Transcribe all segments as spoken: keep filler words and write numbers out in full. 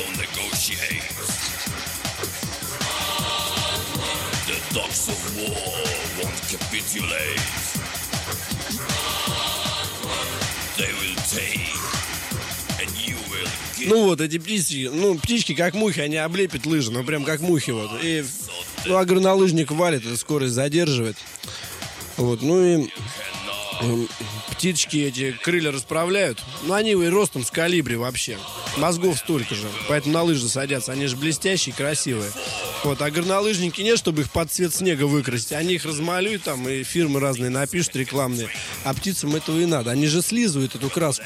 don't negotiate. The dogs of war won't capitulate. They will take, and you will give. Ну вот, эти птички, ну, птички как мухи, они облепят лыжи, ну, прям как мухи вот. И, ну, а горнолыжник валит, эта скорость задерживает. Вот, ну и э, птички эти крылья расправляют. Ну, они и ростом с калибри вообще. Мозгов столько же. Поэтому на лыжи садятся. Они же блестящие, красивые. Вот, а горнолыжники нет, чтобы их под цвет снега выкрасить. Они их размалюют там, и фирмы разные напишут, рекламные. А птицам этого и надо. Они же слизывают эту краску.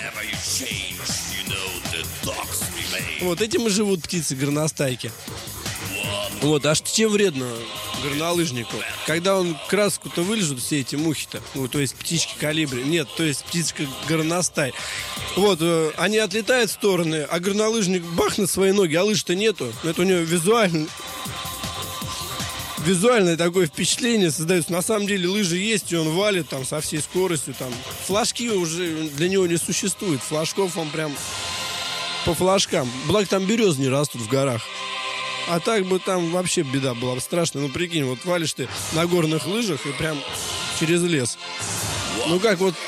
Вот этим и живут птицы горностайки. Вот, а что чем вредно горнолыжнику? Когда он краску-то вылежут, все эти мухи-то, ну, то есть птички калибри, нет, то есть птичка горностай. Вот, э, они отлетают в стороны, а горнолыжник бахнет свои ноги, а лыж-то нету. Это у него визуально... Визуальное такое впечатление создается. На самом деле лыжи есть, и он валит там со всей скоростью. Там. Флажки уже для него не существует. Флажков он прям по флажкам. Благо там березы не растут в горах. А так бы там вообще беда была бы страшная. Ну, прикинь, вот валишь ты на горных лыжах и прям через лес. Ну, как вот...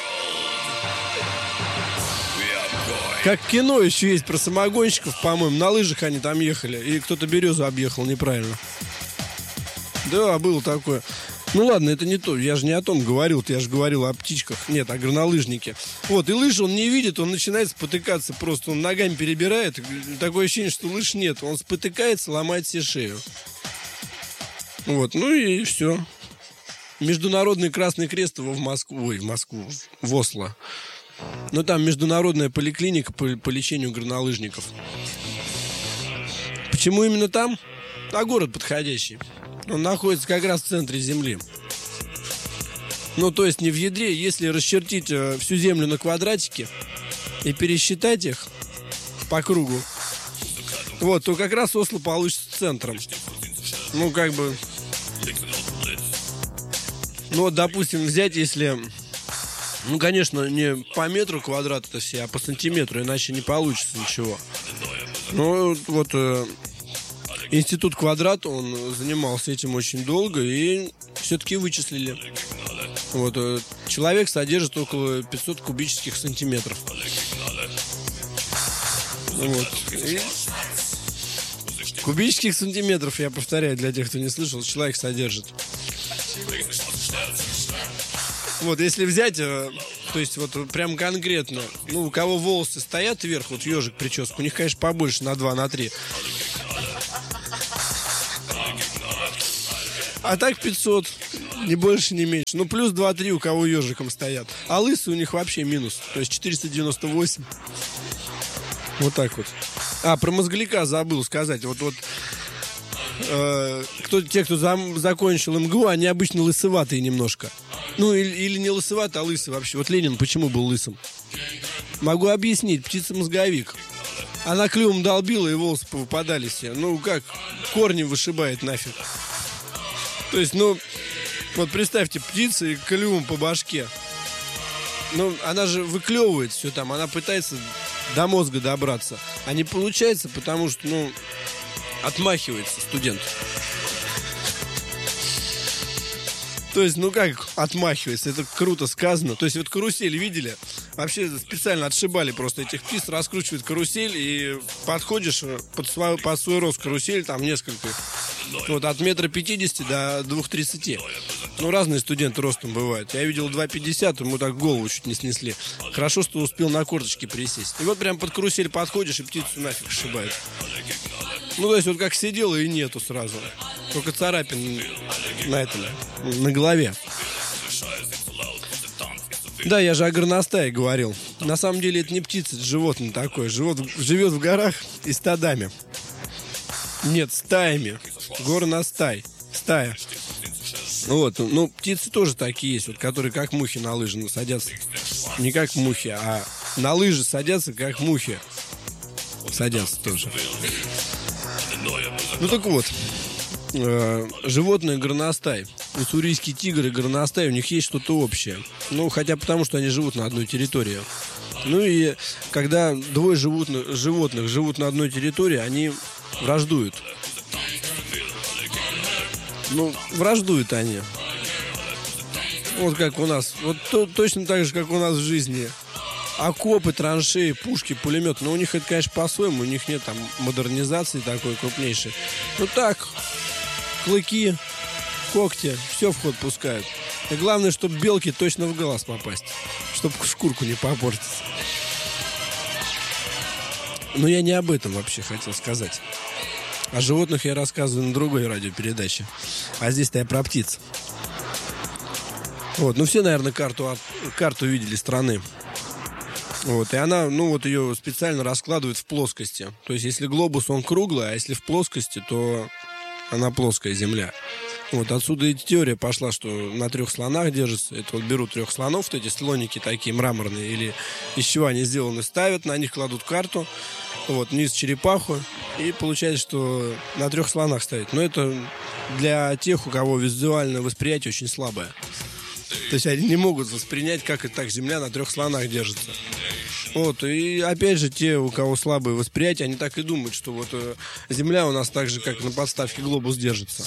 Как кино еще есть про самогонщиков, по-моему. На лыжах они там ехали, и кто-то березу объехал неправильно. Да, было такое. Ну ладно, это не то. Я же не о том говорил. Я же говорил о птичках. Нет, о горнолыжнике. Вот, и лыжи он не видит, он начинает спотыкаться просто. Он ногами перебирает. Такое ощущение, что лыж нет. Он спотыкается, ломает себе шею. Вот, ну и все. Международный Красный Крест его в Москву. Ой, в Москву. В Осло. Ну там международная поликлиника по, по лечению горнолыжников. Почему именно там? А город подходящий. Он находится как раз в центре земли. Ну, то есть не в ядре. Если расчертить э, всю землю на квадратики и пересчитать их по кругу, вот, то как раз Осло получится центром. Ну, как бы... Ну, вот, допустим, взять, если... Ну, конечно, не по метру квадрат это все, а по сантиметру, иначе не получится ничего. Ну, вот... Э, Институт Квадрата, он занимался этим очень долго и все-таки вычислили. Вот, человек содержит около пятьсот кубических сантиметров. Вот. И кубических сантиметров, я повторяю, для тех, кто не слышал, человек содержит. Вот, если взять, то есть вот прям конкретно, ну, у кого волосы стоят вверх, вот ежик прическа, у них, конечно, побольше, на два, на три. А так пятьсот, ни больше, ни меньше. Ну, плюс два-три у кого ежиком стоят. А лысые у них вообще минус. То есть четыреста девяносто восемь. Вот так вот. А, про мозгляка забыл сказать. Вот, вот э, кто, те, кто зам, закончил эм гэ у, они обычно лысоватые немножко. Ну, или, или не лысоватые, а лысые вообще. Вот Ленин почему был лысым? Могу объяснить. Птица-мозговик. Она клювом долбила, и волосы повыпадали все. Ну, как корни вышибает нафиг. То есть, ну, вот представьте, птица и клювом по башке. Ну, она же выклевывает все там, она пытается до мозга добраться. А не получается, потому что, ну, отмахивается студент. То есть, ну как отмахивается, это круто сказано. То есть, вот карусель видели? Вообще специально отшибали просто этих птиц, раскручивают карусель, и подходишь под свой, под свой рост карусель, там несколько. Вот от метра пятидесяти до двух тридцати. Ну, разные студенты ростом бывают. Я видел два пятьдесят, ему так голову чуть не снесли. Хорошо, что успел на корточки присесть. И вот прям под карусель подходишь, и птицу нафиг сшибает. Ну, то есть, вот как сидела, и нету сразу. Только царапин на этом, на голове. Да, я же о горностае говорил. На самом деле, это не птица, это животное такое. Живет, живет в горах и стадами. Нет, стаями. Горностай. Стая. Вот, ну, птицы тоже такие есть, вот, которые как мухи на лыжи садятся. Не как мухи, а на лыжи садятся, как мухи. Садятся тоже. Ну, так вот. Э, животное горностай. Уссурийский тигр и горностай, у них есть что-то общее. Ну, хотя потому, что они живут на одной территории. Ну и когда двое животных, животных живут на одной территории, они враждуют. Ну, враждуют они. Вот как у нас. Вот то, точно так же, как у нас в жизни. Окопы, траншеи, пушки, пулеметы. Но у них это, конечно, по-своему. У них нет там модернизации такой крупнейшей. Ну так, клыки, когти, все в ход пускают. И главное, чтобы белке точно в глаз попасть. Чтобы шкурку не попортить. Но я не об этом вообще хотел сказать. О животных я рассказываю на другой радиопередаче. А здесь-то я про птиц. Вот, ну все, наверное, карту, карту видели страны. Вот, и она, ну вот ее специально раскладывают в плоскости. То есть, если глобус, он круглый, а если в плоскости, то она плоская земля. Вот, отсюда и теория пошла, что на трех слонах держится. Это вот берут трех слонов, вот эти слоники такие мраморные, или из чего они сделаны, ставят, на них кладут карту, вот, вниз черепаху, и получается, что на трех слонах ставят. Но это для тех, у кого визуальное восприятие очень слабое. То есть они не могут воспринять, как и так земля на трех слонах держится. Вот, и опять же, те, у кого слабое восприятие, они так и думают, что вот э, земля у нас так же, как на подставке глобус, держится.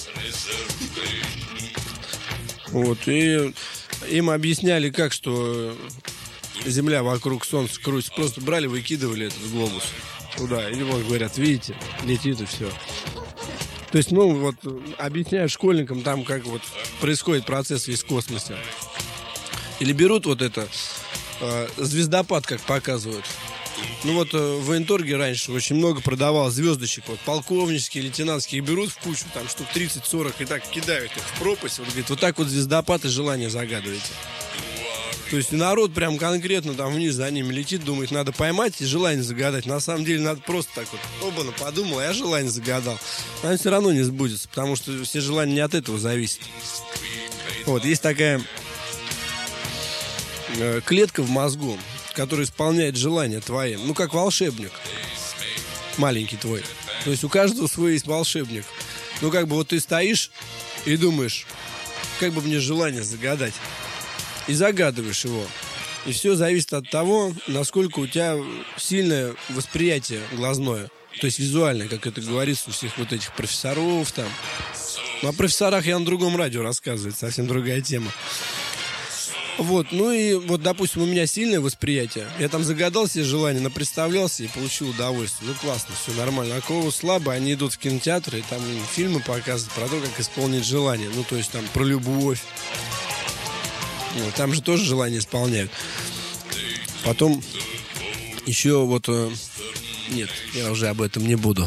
Вот, и им объясняли, как, что земля вокруг солнца крутится. Просто брали, выкидывали этот глобус туда. И вот говорят, видите, летит и все. То есть, ну, вот, объясняют школьникам там, как вот происходит процесс весь в космосе. Или берут вот это, э, звездопад, как показывают. Ну, вот э, в военторге раньше очень много продавалось звездочек, вот, полковнические, лейтенантские, берут в кучу, там, штук тридцать-сорок, и так кидают их в пропасть. Вот, говорит, вот так вот звездопад и желание загадываете. То есть народ прям конкретно там вниз за ними летит, думает, надо поймать и желание загадать. На самом деле надо просто так вот, оба-на, подумал, а я желание загадал. Но оно все равно не сбудется, потому что все желания не от этого зависят. Вот, есть такая э, клетка в мозгу, которая исполняет желания твои. Ну, как волшебник. Маленький твой. То есть у каждого свой есть волшебник. Ну, как бы вот ты стоишь и думаешь, как бы мне желание загадать. И загадываешь его. И все зависит от того, насколько у тебя сильное восприятие глазное. То есть визуальное, как это говорится у всех вот этих профессоров там. Ну, о профессорах я на другом радио рассказываю, совсем другая тема. Вот, ну и вот, допустим, у меня сильное восприятие. Я там загадал себе желание, напредставлялся и получил удовольствие. Ну, классно, все нормально. А кого слабо, они идут в кинотеатры, и там фильмы показывают про то, как исполнить желание. Ну, то есть там про любовь. Ну, там же тоже желания исполняют. Потом еще вот... Э, нет, я уже об этом не буду.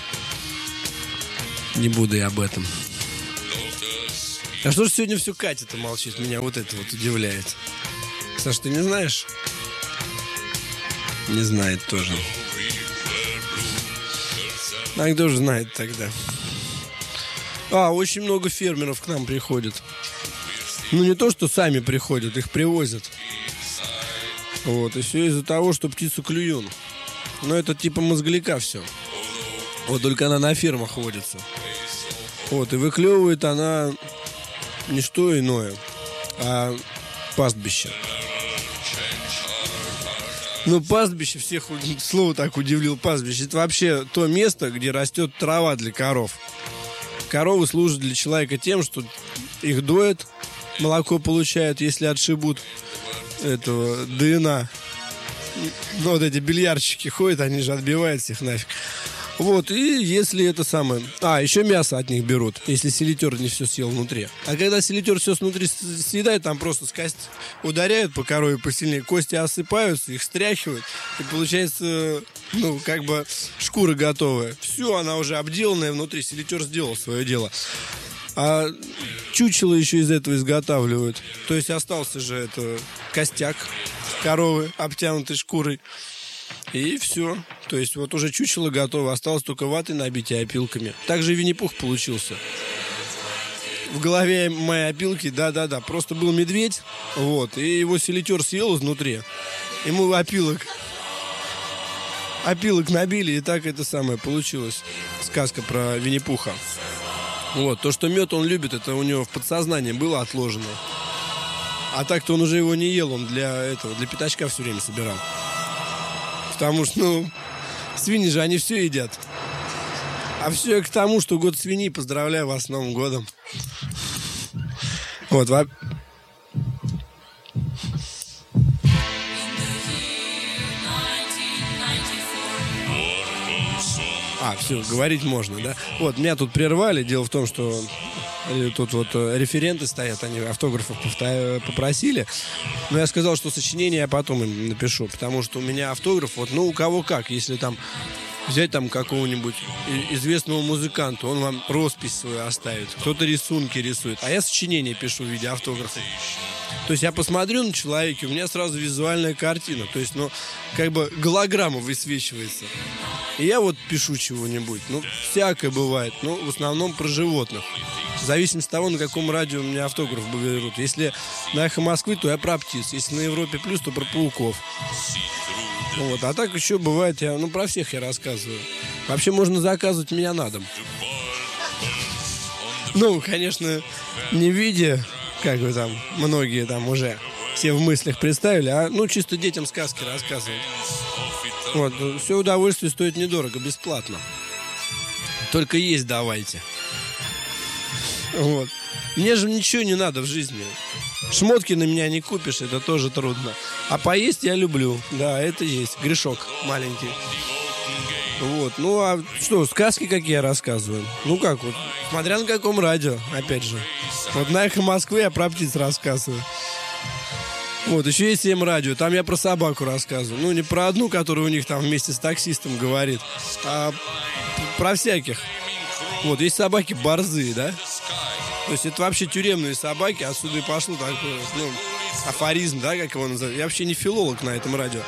Не буду я об этом. А что же сегодня все Катя-то молчит? Меня вот это вот удивляет. Саш, ты не знаешь? Не знает тоже. А кто же знает тогда? А, очень много фермеров к нам приходит. Ну, не то, что сами приходят, их привозят. Вот, и все из-за того, что птицу клюют. Но это типа мозгляка все. Вот только она на фермах водится. Вот, и выклевывает она не что иное, а пастбище. Ну, пастбище, всех слово так удивил, пастбище. Это вообще то место, где растет трава для коров. Коровы служат для человека тем, что их доят, молоко получают, если отшибут этого ДНА. Ну, вот эти бильярдщики ходят, они же отбивают всех нафиг. Вот, и если это самое... А, еще мясо от них берут, если селитер не все съел внутри. А когда селитер все снутри съедает, там просто с кости ударяют по корове посильнее, кости осыпаются, их стряхивают, и получается, ну, как бы шкура готовая. Все, она уже обделанная внутри, селитер сделал свое дело. А чучело еще из этого изготавливают. То есть остался же это костяк коровы, обтянутый шкурой. И все. То есть вот уже чучело готово. Осталось только ватой набить и опилками. Также и Винни-Пух получился. В голове моей опилки, да-да-да, просто был медведь. Вот. И его селитер съел изнутри. Ему опилок Опилок набили. И так это самое получилось. Сказка про Винни-Пуха. Вот. То, что мед он любит, это у него в подсознании было отложено. А так-то он уже его не ел. Он для этого, для пятачка все время собирал. Потому что, ну, свиньи же, они все едят. А все к тому, что год свиньи. Поздравляю вас с Новым годом. Вот, во... А, все, говорить можно, да? Вот, меня тут прервали. Дело в том, что тут вот референты стоят, они автографов попросили. Но я сказал, что сочинение я потом им напишу, потому что у меня автограф, вот, ну, у кого как. Если там взять там какого-нибудь известного музыканта, он вам роспись свою оставит, кто-то рисунки рисует, а я сочинение пишу в виде автографа. То есть я посмотрю на человека, у меня сразу визуальная картина. То есть, ну, как бы голограмма высвечивается. И я вот пишу чего-нибудь. Ну, всякое бывает. Ну, в основном про животных. В зависимости от того, на каком радио у меня автограф берут. Если на «Эхо Москвы», то я про птиц. Если на Европе Плюс, то про пауков. Вот. А так еще бывает, я, ну, про всех я рассказываю. Вообще можно заказывать меня на дом. Ну, конечно, не в виде, как вы там, многие там уже все в мыслях представили, а, ну, чисто детям сказки рассказывать. Вот. Все удовольствие стоит недорого, бесплатно. Только есть давайте. Вот. Мне же ничего не надо в жизни. Шмотки на меня не купишь, это тоже трудно. А поесть я люблю. Да, это есть. Грешок маленький. Вот. Ну, а что, сказки какие я рассказываю? Ну, как вот, смотря на каком радио, опять же. Вот на «Эхо Москвы» я про птиц рассказываю. Вот, еще есть М-радио, там я про собаку рассказываю. Ну, не про одну, которая у них там вместе с таксистом говорит, а про всяких. Вот, есть собаки борзые, да? То есть это вообще тюремные собаки, отсюда и пошло такой, ну, афоризм, да, как его называют. Я вообще не филолог на этом радио.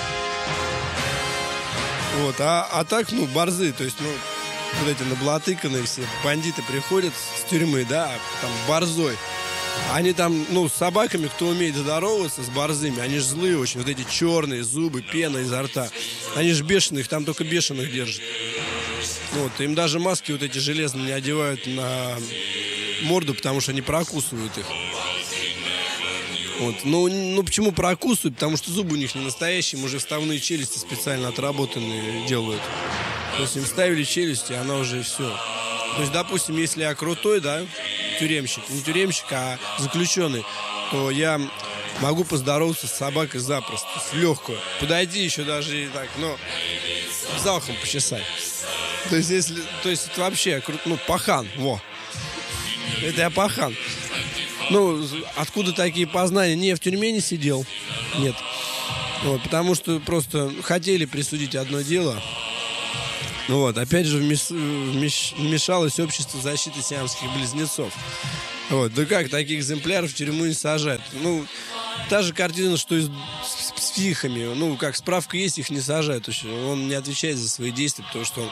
Вот, а, а так, ну, борзые, то есть, ну, вот эти наблатыканные все бандиты приходят с тюрьмы, да, там, борзой. Они там, ну, с собаками, кто умеет здороваться, с борзыми, они же злые очень, вот эти черные зубы, пена изо рта. Они же бешеные, их там только бешеных держат. Вот, им даже маски вот эти железные не одевают на морду, потому что они прокусывают их. Вот. Ну, ну, почему прокусывают? Потому что зубы у них не настоящие, им уже вставные челюсти специально отработанные делают. То есть им ставили челюсти, и она уже все. То есть, допустим, если я крутой, да, тюремщик, не тюремщик, а заключенный, то я могу поздороваться с собакой запросто, с легкую. Подойди еще даже и так, но за ухом почесать. То есть, если, то есть это вообще, ну, пахан, во. Это я пахан. Ну, откуда такие познания? Не, в тюрьме не сидел. Нет. Вот, потому что просто хотели присудить одно дело. Ну вот, опять же, вмеш... Вмеш... вмешалось общество защиты сиамских близнецов. Вот, да как, таких экземпляров в тюрьму не сажают. Ну, та же картина, что и с, с психами. Ну, как, справка есть, их не сажают. Он не отвечает за свои действия, потому что он...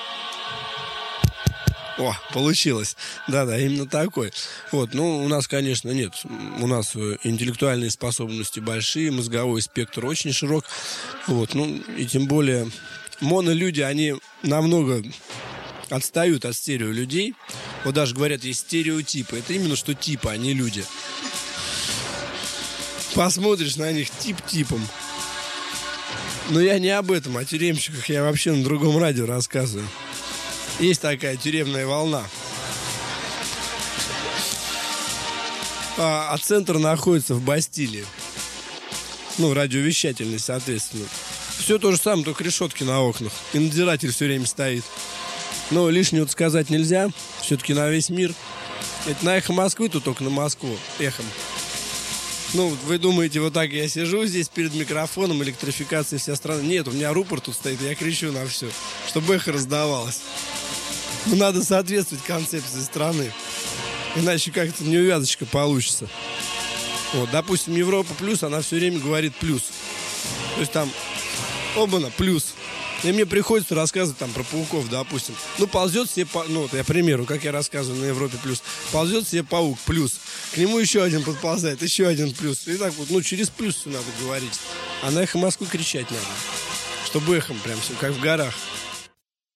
О, получилось. Да-да, именно такой. Вот, ну, у нас, конечно, нет. У нас интеллектуальные способности большие, мозговой спектр очень широк. Вот, ну, и тем более монолюди, они намного отстают от стереолюдей. Вот даже говорят, есть стереотипы. Это именно что типы, а не люди. Посмотришь на них тип типом. Но я не об этом, о тюремщиках я вообще на другом радио рассказываю. Есть такая тюремная волна. А, а центр находится в Бастилии. Ну, радиовещательный, соответственно. Все то же самое, только решетки на окнах. И надзиратель все время стоит. Но лишнего сказать нельзя. Все-таки на весь мир. Это на «Эхо Москвы», тут только на Москву. Эхом. Ну, вы думаете, вот так я сижу здесь перед микрофоном, электрификация вся страна. Нет, у меня рупор тут стоит, я кричу на все, чтобы эхо раздавалось. Ну, надо соответствовать концепции страны. Иначе как-то неувязочка получится. Вот, допустим, Европа Плюс, она все время говорит плюс. То есть там, оба-на, плюс. И мне приходится рассказывать там про пауков, допустим. Ну, ползет себе, па... ну, вот я, к примеру, как я рассказываю на Европе Плюс. Ползет себе паук, плюс. К нему еще один подползает, еще один плюс. И так вот, ну, через плюс все надо говорить. А на «Эхо Москвы» кричать надо. Чтобы эхом прям все, как в горах.